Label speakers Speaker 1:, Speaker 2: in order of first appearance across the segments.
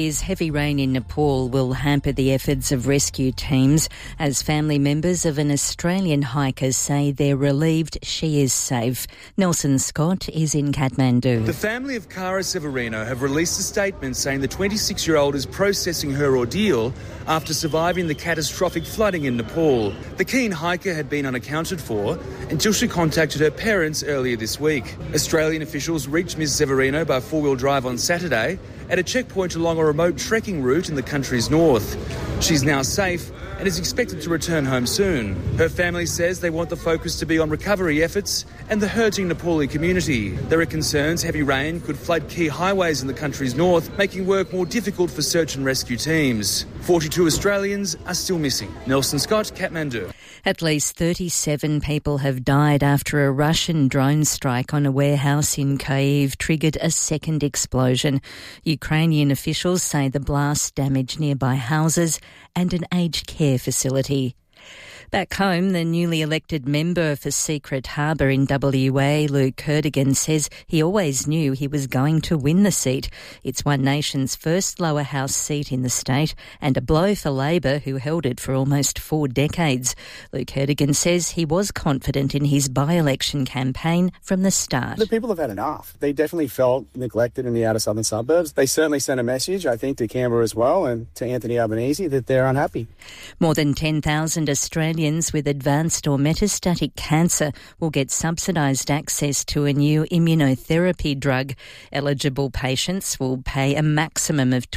Speaker 1: Heavy rain in Nepal will hamper the efforts of rescue teams as family members of an Australian hiker say they're relieved she is safe. Nelson Scott is in Kathmandu.
Speaker 2: The family of Cara Severino have released a statement saying the 26-year-old is processing her ordeal after surviving the catastrophic flooding in Nepal. The keen hiker had been unaccounted for until she contacted her parents earlier this week. Australian officials reached Ms Severino by four-wheel drive on Saturday at a checkpoint along a remote trekking route in the country's north. She's now safe and is expected to return home soon. Her family says they want the focus to be on recovery efforts and the hurting Nepali community. There are concerns heavy rain could flood key highways in the country's north, making work more difficult for search and rescue teams. 42 Australians are still missing. Nelson Scott, Kathmandu.
Speaker 1: At least 37 people have died after a Russian drone strike on a warehouse in Kyiv triggered a second explosion. Ukrainian officials say the blast damaged nearby houses and an aged care facility. Back home, the newly elected member for Secret Harbour in WA, Luke Kerdigan, says he always knew he was going to win the seat. It's One Nation's first lower house seat in the state and a blow for Labor, who held it for almost 4 decades. Luke Kerdigan says he was confident in his by-election campaign from the start.
Speaker 3: The people have had enough. They definitely felt neglected in the outer southern suburbs. They certainly sent a message, I think, to Canberra as well and to Anthony Albanese that they're unhappy.
Speaker 1: More than 10,000 Australians with advanced or metastatic cancer will get subsidised access to a new immunotherapy drug. Eligible patients will pay a maximum of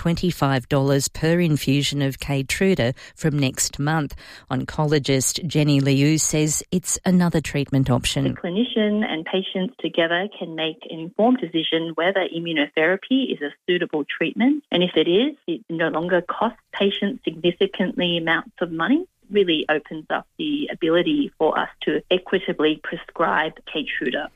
Speaker 1: $25 per infusion of Keytruda from next month. Oncologist Jenny Liu says it's another treatment option.
Speaker 4: The clinician and patients together can make an informed decision whether immunotherapy is a suitable treatment, and if it is, it no longer costs patients significantly amounts of money. Really opens up the ability for us to equitably prescribe Keytruda.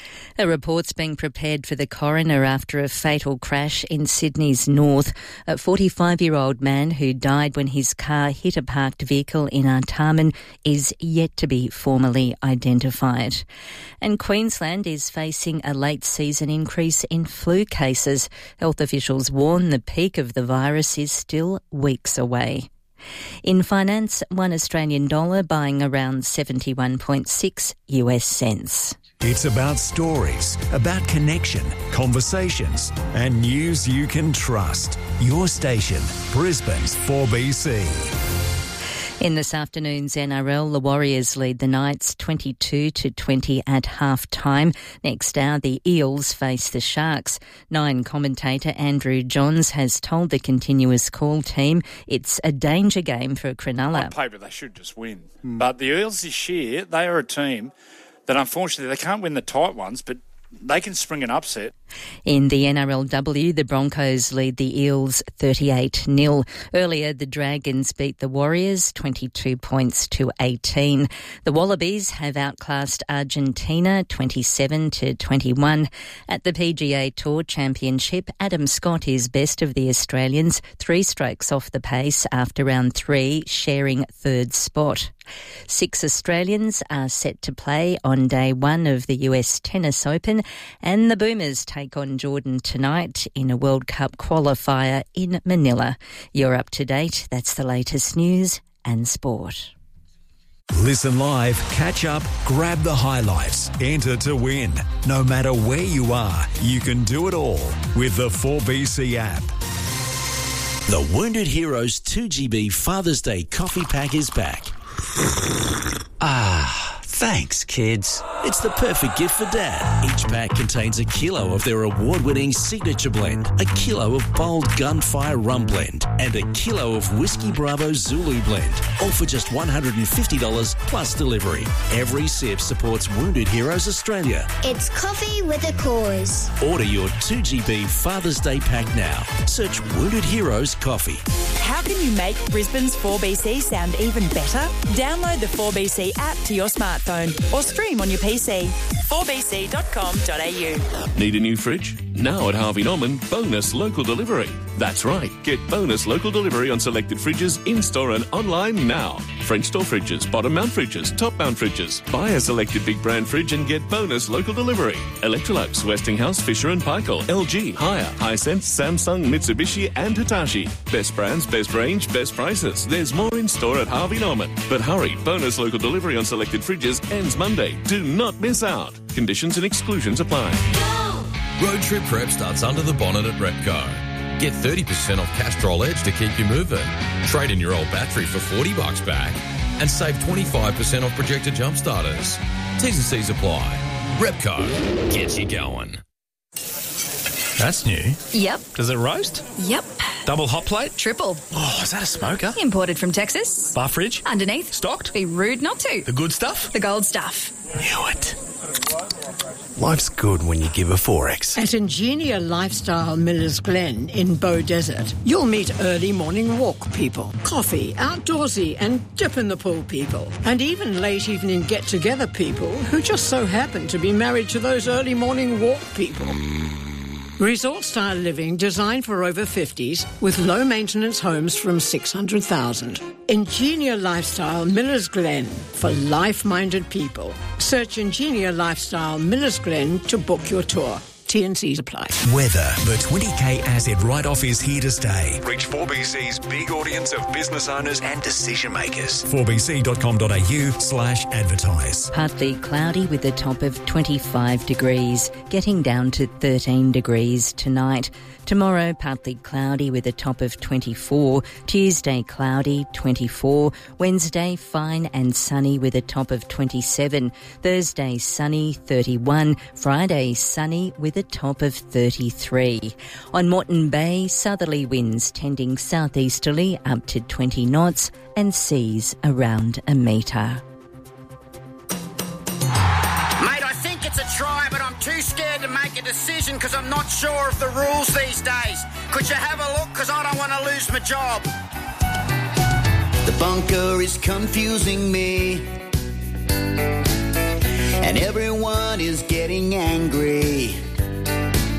Speaker 1: A report's being prepared for the coroner after a fatal crash in Sydney's north. A 45-year-old man who died when his car hit a parked vehicle in Artarmon is yet to be formally identified. And Queensland is facing a late-season increase in flu cases. Health officials warn the peak of the virus is still weeks away. In finance, one Australian dollar buying around 71.6 US cents.
Speaker 5: It's about stories, about connection, conversations, and news you can trust. Your station, Brisbane's 4BC.
Speaker 1: In this afternoon's NRL, the Warriors lead the Knights 22-20 at half-time. Next hour, the Eels face the Sharks. Nine commentator Andrew Johns has told the Continuous Call team it's a danger game for Cronulla.
Speaker 6: On paper, they should just win. But the Eels this year, they are a team that unfortunately they can't win the tight ones, but they can spring an upset.
Speaker 1: In the NRLW, the Broncos lead the Eels 38-0. Earlier, the Dragons beat the Warriors 22 points to 18. The Wallabies have outclassed Argentina 27-21. At the PGA Tour Championship, Adam Scott is best of the Australians, 3 strokes off the pace after round 3, sharing third spot. 6 Australians are set to play on day 1 of the US Tennis Open, and the Boomers take on Jordan tonight in a World Cup qualifier in Manila. You're up to date. That's the latest news and sport.
Speaker 5: Listen live, catch up, grab the highlights, enter to win. No matter where you are, you can do it all with the 4BC app.
Speaker 7: The Wounded Heroes 2GB Father's Day coffee pack is back. Thanks, kids. It's the perfect gift for Dad. Each pack contains 1 kilo of their award-winning signature blend, 1 kilo of bold Gunfire Rum Blend, and 1 kilo of Whiskey Bravo Zulu Blend, all for just $150 plus delivery. Every sip supports Wounded Heroes Australia.
Speaker 8: It's coffee with a cause.
Speaker 7: Order your 2GB Father's Day pack now. Search Wounded Heroes Coffee.
Speaker 9: How can you make Brisbane's 4BC sound even better? Download the 4BC app to your smartphone or stream on your PC. 4bc.com.au.
Speaker 10: Need a new fridge? Now at Harvey Norman, bonus local delivery. That's right, get bonus local delivery on selected fridges in-store and online now. French door fridges, bottom mount fridges, top mount fridges. Buy a selected big brand fridge and get bonus local delivery. Electrolux, Westinghouse, Fisher & Paykel, LG, Haier, Hisense, Samsung, Mitsubishi and Hitachi. Best brands, best range, best prices. There's more in store at Harvey Norman. But hurry, bonus local delivery on selected fridges ends Monday. Do not miss out. Conditions and exclusions apply.
Speaker 11: Road trip prep starts under the bonnet at Repco. Get 30% off Castrol Edge to keep you moving. Trade in your old battery for $40 back and save 25% off projector jump starters. T's and C's apply. Repco gets you going.
Speaker 12: That's new.
Speaker 13: Yep.
Speaker 12: Does it roast?
Speaker 13: Yep.
Speaker 12: Double hot plate?
Speaker 13: Triple.
Speaker 12: Oh, is that a smoker?
Speaker 13: Imported from Texas.
Speaker 12: Bar fridge?
Speaker 13: Underneath.
Speaker 12: Stocked?
Speaker 13: Be rude not to.
Speaker 12: The good stuff?
Speaker 13: The gold stuff.
Speaker 12: Knew it. Life's good when you give a 4X.
Speaker 14: At Ingenia Lifestyle Millers Glen in Bow Desert, you'll meet early morning walk people, coffee, outdoorsy and dip in the pool people, and even late evening get-together people who just so happen to be married to those early morning walk people. Resort-style living designed for over 50s with low-maintenance homes from $600,000. Ingenia Lifestyle Millers Glen for life-minded people. Search Ingenia Lifestyle Millers Glen to book your tour. T&Cs apply.
Speaker 5: Weather. The 20K asset write-off is here to stay. Reach 4BC's big audience of business owners and decision makers. 4bc.com.au/advertise.
Speaker 1: Partly cloudy with a top of 25 degrees, getting down to 13 degrees tonight. Tomorrow, partly cloudy with a top of 24. Tuesday, cloudy, 24. Wednesday, fine and sunny with a top of 27. Thursday, sunny, 31. Friday, sunny with a top of 33. On Moreton Bay, southerly winds tending southeasterly up to 20 knots and seas around a metre.
Speaker 15: It's a try, but I'm too scared to make a decision because I'm not sure of the rules these days. Could you have a look, because I don't want to lose my job.
Speaker 16: The bunker is confusing me, and everyone is getting angry.